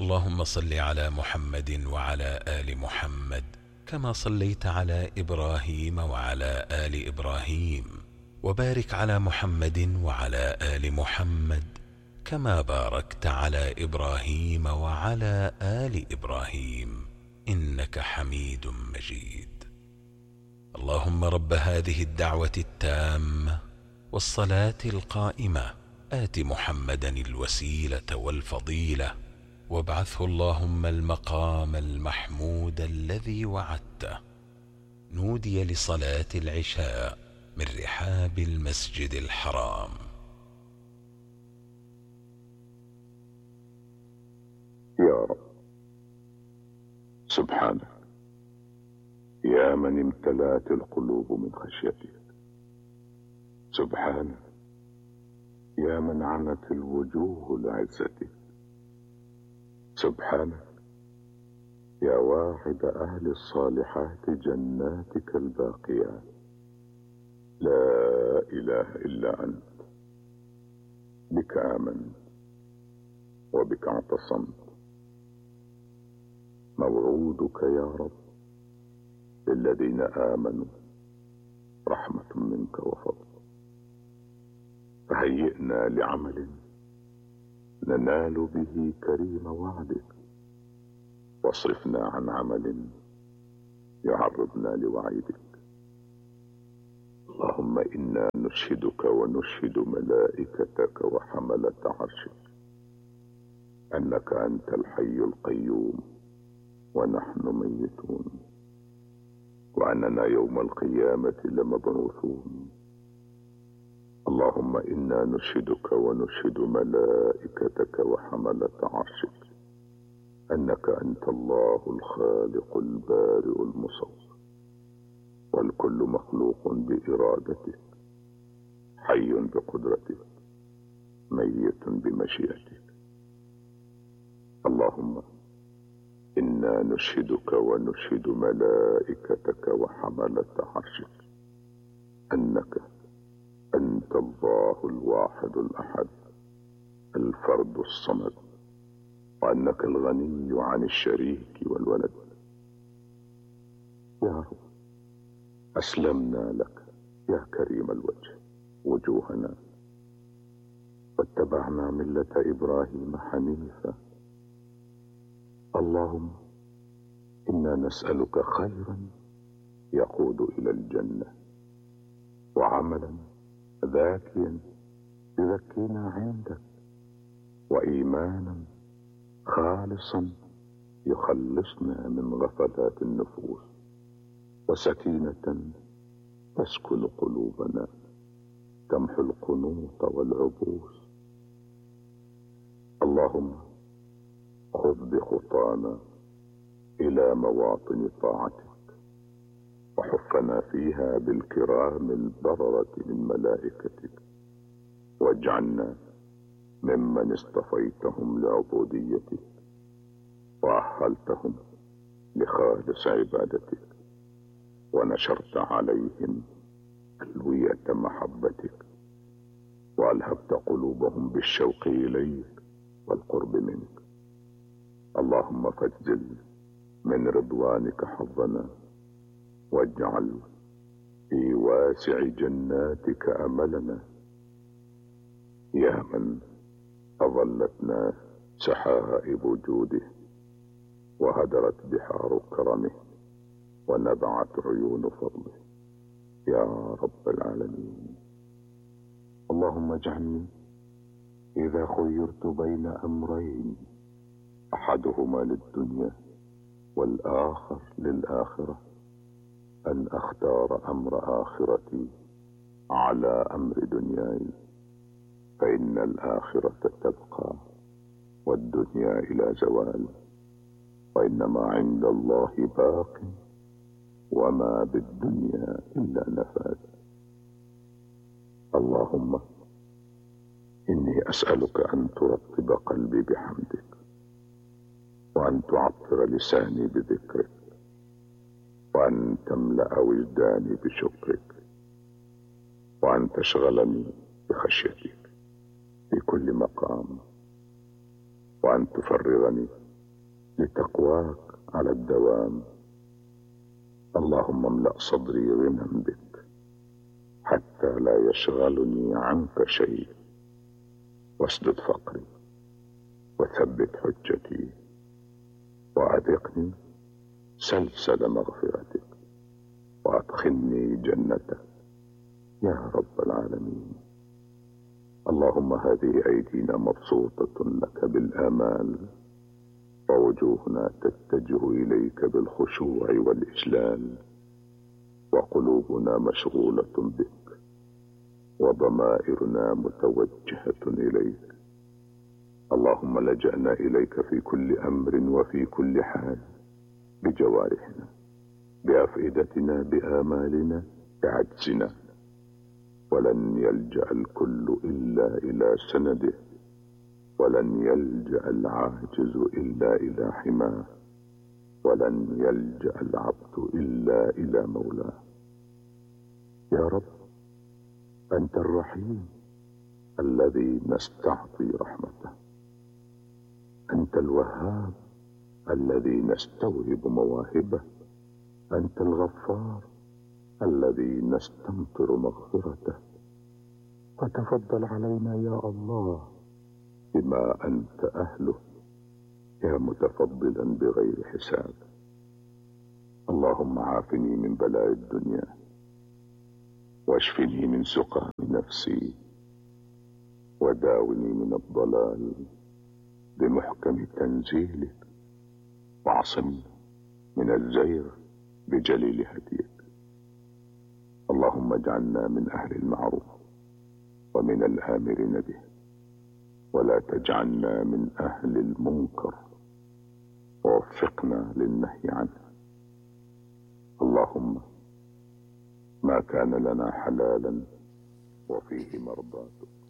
اللهم صل على محمد وعلى آل محمد كما صليت على إبراهيم وعلى آل إبراهيم، وبارك على محمد وعلى آل محمد كما باركت على إبراهيم وعلى آل إبراهيم إنك حميد مجيد. اللهم رب هذه الدعوة التامة والصلاة القائمة آت محمدا الوسيلة والفضيلة وابعثه اللهم المقام المحمود الذي وعدته. نودي لصلاة العشاء من رحاب المسجد الحرام. يا رب سبحانك يا من امتلأت القلوب من خشيتك، سبحانك يا من عنت الوجوه لعزتك، سبحانك يا واحد أهل الصالحات جناتك الباقيات. لا إله إلا أنت، بك آمنت وبك اعتصمت. موعودك يا رب للذين آمنوا رحمة منك وفضل، فهيئنا لعمل ننال به كريم وعدك، واصرفنا عن عمل يعرضنا لوعيدك. اللهم إنا نشهدك ونشهد ملائكتك وحملة عرشك أنك أنت الحي القيوم ونحن ميتون، وأننا يوم القيامة لمبعوثون. اللهم إنا نشهدك ونشهد ملائكتك وحملة عرشك أنك أنت الله الخالق البارئ المصور، والكل مخلوق بإرادتك، حي بقدرتك، ميت بمشيئتك. اللهم إنا نشهدك ونشهد ملائكتك وحملة عرشك أنك أنت الله الواحد الأحد الفرد الصمد، وأنك الغني عن الشريك والولد. يا رب أسلمنا لك يا كريم الوجه وجوهنا، واتبعنا ملة إبراهيم حنيفا. اللهم إنا نسألك خيرا يقود إلى الجنة، وعملا ذاكيا يذكينا عندك، وإيمانا خالصا يخلصنا من غفلات النفوس، وسكينة تسكن قلوبنا تمحو القنوط والعبوس. اللهم خذ بخطانا إلى مواطن طاعتك، وحفنا فيها بالكرام البررة من ملائكتك، واجعلنا ممن اصطفيتهم لعبوديتك وأهلتهم لخالص عبادتك، ونشرت عليهم ألوية محبتك، وألهبت قلوبهم بالشوق إليك والقرب منك. اللهم فاجزل من رضوانك حظنا، واجعل في واسع جناتك أملنا. يا من أظلتنا سحائب جوده، وهدرت بحار كرمه، ونبعت عيون فضله، يا رب العالمين. اللهم اجعلني إذا خيرت بين أمرين أحدهما للدنيا والآخر للآخرة أن أختار أمر آخرتي على أمر دنياي، فإن الآخرة تبقى والدنيا إلى زوال، وإنما عند الله باق، وما بالدنيا إلا نفاد. اللهم إني أسألك أن ترطب قلبي بحمدك، وأن تعطر لساني بذكرك، وأن تملأ وجداني بشكرك، وأن تشغلني بخشيتك في كل مقام، وأن تفرغني لتقواك على الدوام. اللهم املأ صدري غنى بك حتى لا يشغلني عنك شيء، واسدد فقري وثبت حجتي، وأذقني سلسل مغفرتك، وأدخلني جنتك يا رب العالمين. اللهم هذه أيدينا مبسوطة لك بالآمال، ووجوهنا تتجه إليك بالخشوع والإجلال، وقلوبنا مشغولة بك، وضمائرنا متوجهة إليك. اللهم لجأنا إليك في كل أمر وفي كل حال، بجوارحنا، بأفئدتنا، بآمالنا، بعجزنا. ولن يلجأ الكل إلا إلى سنده، ولن يلجأ العاجز إلا إلى حماه، ولن يلجأ العبد إلا إلى مولاه. يا رب، أنت الرحيم الذي نستعطي رحمته، أنت الوهاب الذي نستوهب مواهبه، أنت الغفار الذي نستمطر مغفرته. فتفضل علينا يا الله بما أنت أهله، يا متفضلا بغير حساب. اللهم عافني من بلاء الدنيا، واشفني من سقام نفسي، وداوني من الضلال بمحكم تنزيلك، واعصمني من الزيغ بجليل هديك. اللهم اجعلنا من أهل المعروف ومن الآمرين به، ولا تجعلنا من أهل المنكر، ووفقنا للنهي عنه. اللهم ما كان لنا حلالا وفيه مرضاتك